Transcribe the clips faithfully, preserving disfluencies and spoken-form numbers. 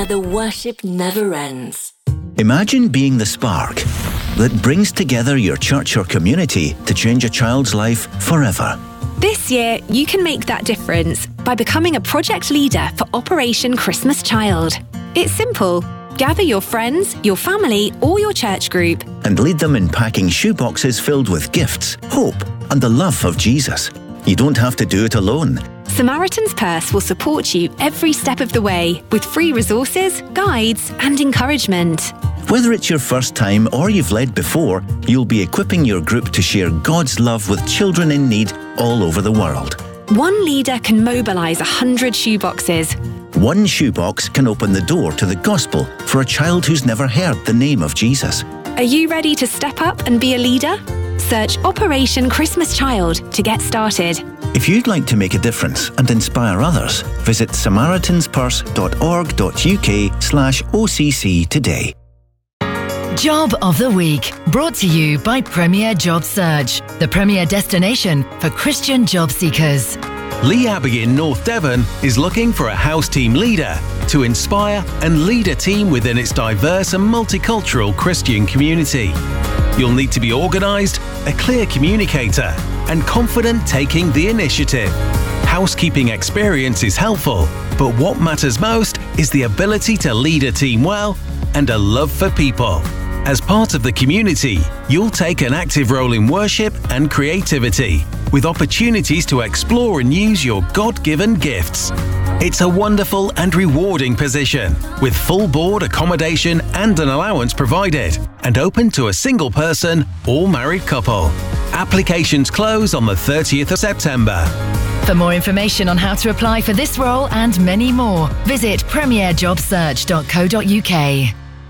where the worship never ends. Imagine being the spark that brings together your church or community to change a child's life forever. This year, you can make that difference by becoming a project leader for Operation Christmas Child. It's simple. Gather your friends, your family, or your church group and lead them in packing shoeboxes filled with gifts, hope, and the love of Jesus. You don't have to do it alone. Samaritan's Purse will support you every step of the way with free resources, guides, and encouragement. Whether it's your first time or you've led before, you'll be equipping your group to share God's love with children in need all over the world. One leader can mobilise a hundred shoeboxes. One shoebox can open the door to the gospel for a child who's never heard the name of Jesus. Are you ready to step up and be a leader? Search Operation Christmas Child to get started. If you'd like to make a difference and inspire others, visit samaritanspurse.org.uk slash OCC today. Job of the Week, brought to you by Premier Job Search, the premier destination for Christian job seekers. Lee Abbey in North Devon is looking for a house team leader to inspire and lead a team within its diverse and multicultural Christian community. You'll need to be organised, a clear communicator, and confident taking the initiative. Housekeeping experience is helpful, but what matters most is the ability to lead a team well and a love for people. As part of the community, you'll take an active role in worship and creativity, with opportunities to explore and use your God-given gifts. It's a wonderful and rewarding position, with full board accommodation and an allowance provided, and open to a single person or married couple. Applications close on the thirtieth of September. For more information on how to apply for this role and many more, visit premier job search dot co dot uk.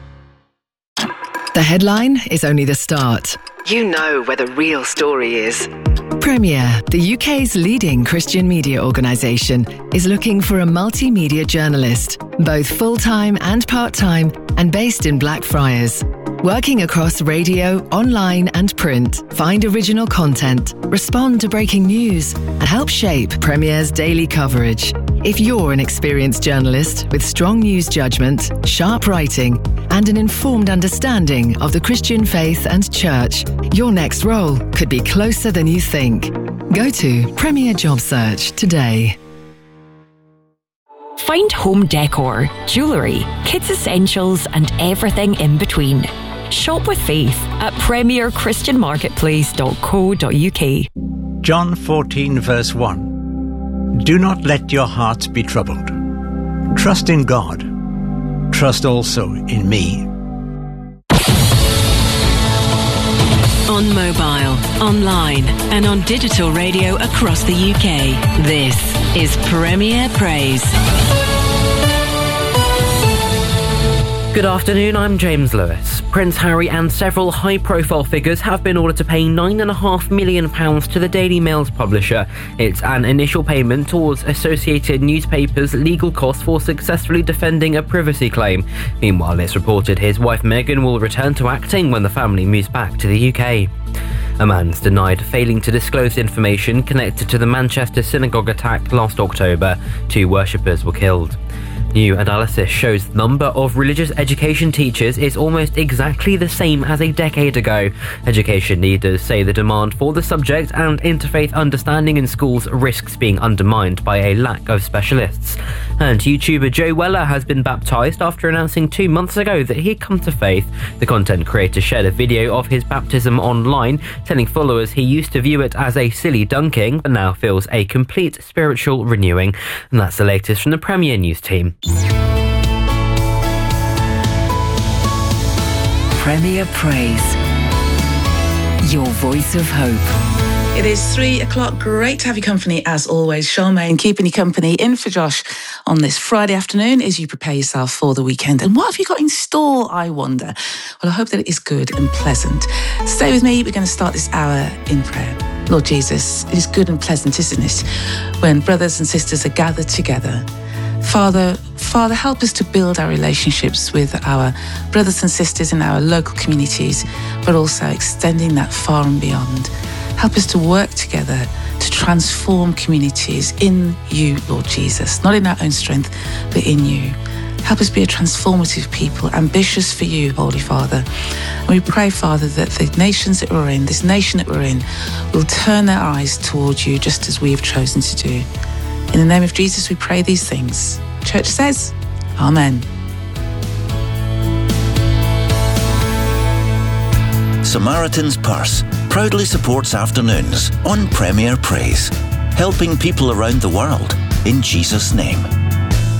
The headline is only the start. You know where the real story is. Premier, the U K's leading Christian media organisation, is looking for a multimedia journalist, both full-time and part-time, and based in Blackfriars. Working across radio, online and print, find original content, respond to breaking news, and help shape Premier's daily coverage. If you're an experienced journalist with strong news judgment, sharp writing, and an informed understanding of the Christian faith and church, your next role could be closer than you think. Go to Premier Job Search today. Find home decor, jewellery, kids essentials and everything in between. Shop with faith at premier christian marketplace dot co dot uk. John fourteen verse one. Do not let your hearts be troubled. Trust in God. Trust also in me. On mobile, online and on digital radio across the U K. This is Premier Praise. Good afternoon, I'm James Lewis. Prince Harry and several high-profile figures have been ordered to pay nine point five million pounds to the Daily Mail's publisher. It's an initial payment towards Associated Newspapers' legal costs for successfully defending a privacy claim. Meanwhile, it's reported his wife Meghan will return to acting when the family moves back to the U K. A man's denied failing to disclose information connected to the Manchester synagogue attack last October. Two worshippers were killed. New analysis shows the number of religious education teachers is almost exactly the same as a decade ago. Education leaders say the demand for the subject and interfaith understanding in schools risks being undermined by a lack of specialists. And YouTuber Joe Weller has been baptised after announcing two months ago that he'd come to faith. The content creator shared a video of his baptism online, telling followers he used to view it as a silly dunking, but now feels a complete spiritual renewing. And that's the latest from the Premier News team. Premier Praise. Your voice of hope. It is three o'clock. Great to have your company as always. Charmaine keeping you company in for Josh on this Friday afternoon as you prepare yourself for the weekend. And what have you got in store, I wonder? Well, I hope that it is good and pleasant. Stay with me. We're going to start this hour in prayer. Lord Jesus, it is good and pleasant, isn't it, when brothers and sisters are gathered together. Father, Father, help us to build our relationships with our brothers and sisters in our local communities, but also extending that far and beyond. Help us to work together to transform communities in you, Lord Jesus, not in our own strength, but in you. Help us be a transformative people, ambitious for you, Holy Father. And we pray, Father, that the nations that we're in, this nation that we're in, will turn their eyes towards you just as we have chosen to do. In the name of Jesus, we pray these things. Church says, Amen. Samaritan's Purse proudly supports afternoons on Premier Praise, helping people around the world in Jesus' name.